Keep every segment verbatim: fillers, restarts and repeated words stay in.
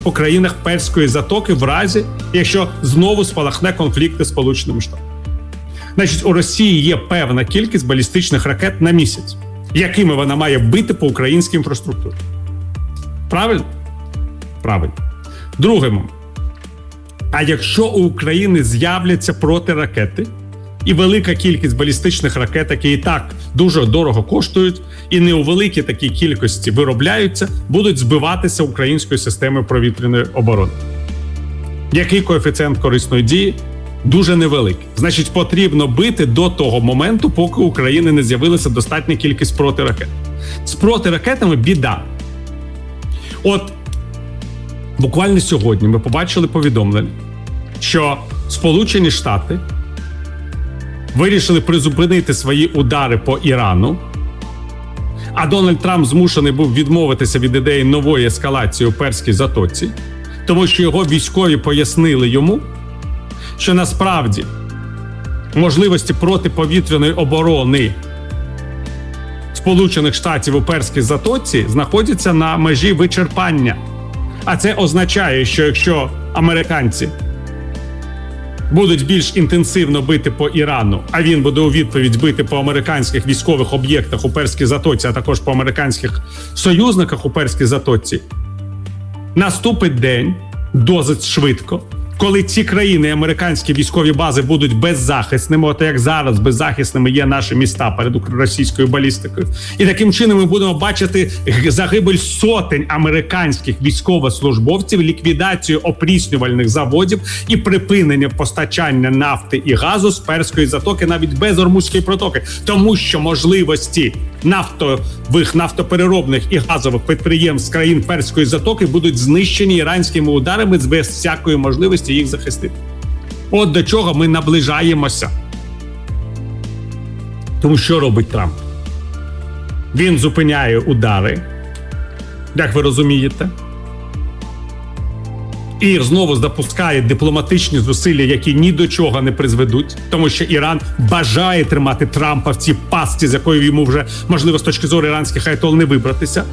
по країнах Перської затоки в разі, якщо знову спалахне конфлікт із Сполученими Штатами. Значить, у Росії є певна кількість балістичних ракет на місяць, якими вона має бити по українській інфраструктурі. Правильно? Правильно. Другий момент. А якщо у України з'являться протиракети і велика кількість балістичних ракет, які і так дуже дорого коштують, і не у великій такій кількості виробляються, будуть збиватися українською системою повітряної оборони. Який коефіцієнт корисної дії? Дуже невеликий. Значить, потрібно бити до того моменту, поки у України не з'явилася достатня кількість протиракет. З протиракетами біда. От буквально сьогодні ми побачили повідомлення, що Сполучені Штати вирішили призупинити свої удари по Ірану, а Дональд Трамп змушений був відмовитися від ідеї нової ескалації у Перській затоці, тому що його військові пояснили йому, що насправді можливості протиповітряної оборони Сполучених Штатів у Перській затоці знаходяться на межі вичерпання. А це означає, що якщо американці будуть більш інтенсивно бити по Ірану, а він буде у відповідь бити по американських військових об'єктах у Перській затоці, а також по американських союзниках у Перській затоці, наступить день досить швидко, коли ці країни і американські військові бази будуть беззахисними, от як зараз беззахисними є наші міста перед російською балістикою. І таким чином ми будемо бачити загибель сотень американських військовослужбовців, ліквідацію опріснювальних заводів і припинення постачання нафти і газу з Перської затоки навіть без Ормузької протоки. Тому що можливості нафтових, нафтопереробних і газових підприємств країн Перської затоки будуть знищені іранськими ударами без всякої можливості їх захистити. От до чого ми наближаємося. Тому що робить Трамп? Він зупиняє удари, як ви розумієте, і знову запускає дипломатичні зусилля, які ні до чого не призведуть, тому що Іран бажає тримати Трампа в цій пастці, з якою йому вже, можливо, з точки зору іранських айтол не вибратися.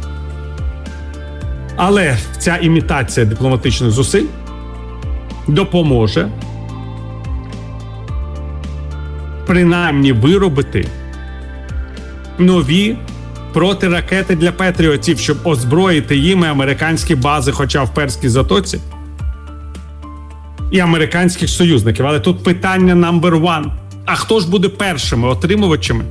Але ця імітація дипломатичних зусиль допоможе принаймні виробити нові протиракети для патріотів, щоб озброїти їми американські бази, хоча в Перській затоці, і американських союзників. Але тут питання number one. А хто ж буде першими отримувачами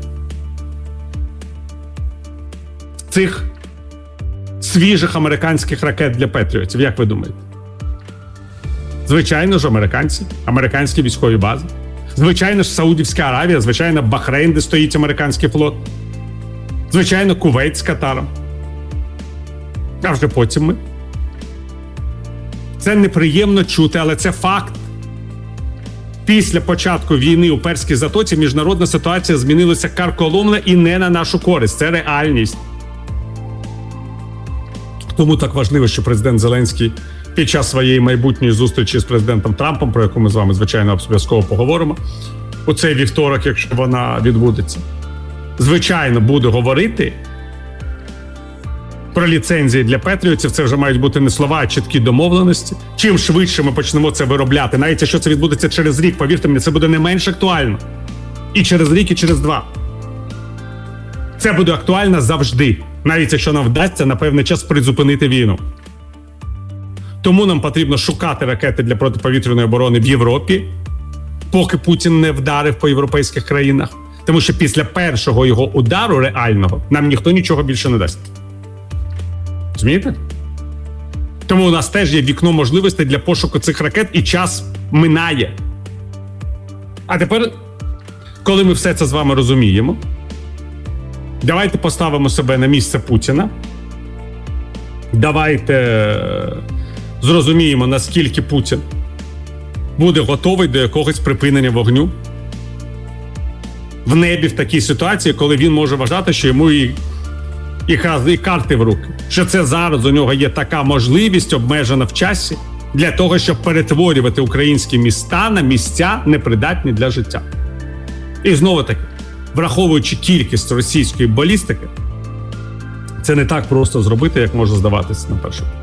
цих свіжих американських ракет для патріотів, як ви думаєте? Звичайно ж, американці, американські військові бази. Звичайно ж, Саудівська Аравія, звичайно, Бахрейн, де стоїть американський флот. Звичайно, Кувейт з Катаром. А вже потім ми. Це неприємно чути, але це факт. Після початку війни у Перській затоці міжнародна ситуація змінилася карколомно і не на нашу користь. Це реальність. Тому так важливо, що президент Зеленський під час своєї майбутньої зустрічі з президентом Трампом, про яку ми з вами, звичайно, обов'язково поговоримо, у цей вівторок, якщо вона відбудеться, звичайно, буде говорити про ліцензії для патріотів. Це вже мають бути не слова, а чіткі домовленості. Чим швидше ми почнемо це виробляти, навіть якщо це відбудеться через рік, повірте мені, це буде не менш актуально. І через рік, і через два. Це буде актуально завжди, навіть якщо нам вдасться на певний час призупинити війну. Тому нам потрібно шукати ракети для протиповітряної оборони в Європі, поки Путін не вдарив по європейських країнах. Тому що після першого його удару реального нам ніхто нічого більше не дасть. Розумієте? Тому у нас теж є вікно можливостей для пошуку цих ракет, і час минає. А тепер, коли ми все це з вами розуміємо, давайте поставимо себе на місце Путіна. Давайте зрозуміємо, наскільки Путін буде готовий до якогось припинення вогню в небі в такій ситуації, коли він може вважати, що йому і, і, і карти в руки. Що це зараз у нього є така можливість, обмежена в часі, для того, щоб перетворювати українські міста на місця, непридатні для життя. І знову таки, враховуючи кількість російської балістики, це не так просто зробити, як може здаватися на перший погляд.